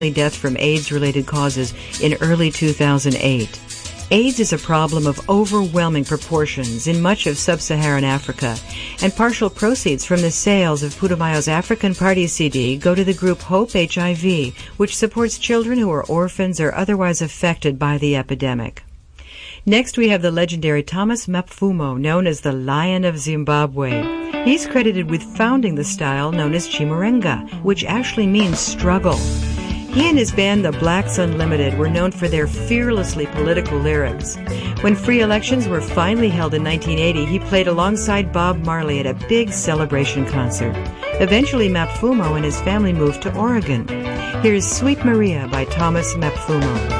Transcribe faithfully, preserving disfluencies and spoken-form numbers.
death from AIDS-related causes in early two thousand eight. AIDS is a problem of overwhelming proportions in much of sub-Saharan Africa, and partial proceeds from the sales of Putumayo's African Party C D go to the group Hope H I V, which supports children who are orphans or otherwise affected by the epidemic. Next, we have the legendary Thomas Mapfumo, known as the Lion of Zimbabwe. He's credited with founding the style known as Chimurenga, which actually means struggle. He and his band, the Blacks Unlimited, were known for their fearlessly political lyrics. When free elections were finally held in nineteen eighty, he played alongside Bob Marley at a big celebration concert. Eventually, Mapfumo and his family moved to Oregon. Here's Sweet Maria by Thomas Mapfumo.